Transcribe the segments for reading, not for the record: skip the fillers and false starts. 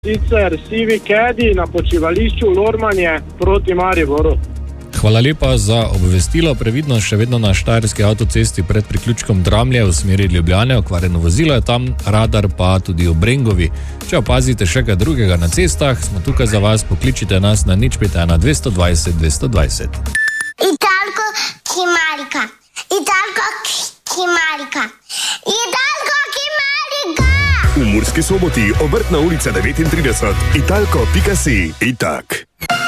Sicer Sivi Kedi na počivališču Lormanje proti Mariboru. Hvala lepa za obvestilo. Previdno še vedno na štajerski avtocesti pred priključkom Dramlje v smeri Ljubljane. Okvarjeno vozilo je tam, radar pa tudi v Brengovi. Če opazite še kaj drugega na cestah, smo tukaj za vas, pokličite nas na 051 220 220. Italko Kimarika. Italko Kimarika. Italko Kimarika. V Murski Soboti, Obrtna ulica 39, italko.si. Itak.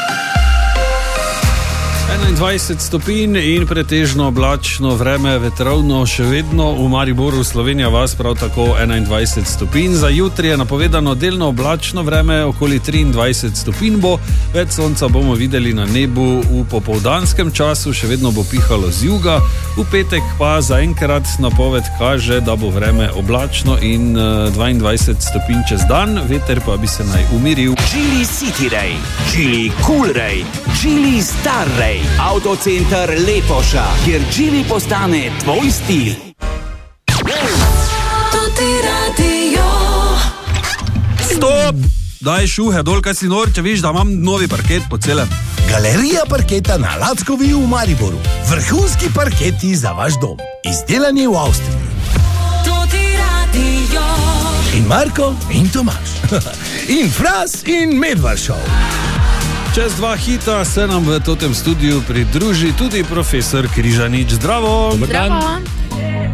21 stopinj in pretežno oblačno vreme, vetrovno še vedno v Mariboru, Slovenija vas prav tako 21 stopinj. Za jutri je napovedano delno oblačno vreme, okoli 23 stopinj bo, več sonca bomo videli na nebu v popoldanskem času, še vedno bo pihalo z juga, v petek pa zaenkrat napoved kaže, da bo vreme oblačno in 22 stopinj čez dan, veter pa bi se naj umiril. Geely City Ray, Geely Cool Ray, Geely Star Ray. Autocenter Lepoša, kjer Geely postane tvoj stil. Stop! Daj šuhe dol, kaj si nor, če viš, da imam novi parket po celem. Galerija parketa na Lackovi v Mariboru. Vrhunski parketi za vaš dom. Izdelani v Avstriji. In Marko in Tomaž. In Fras in Medvaršov. Čez 2 hita se nam v totem studiu pridruži tudi profesor Križanič. Zdravo! Dobar dan.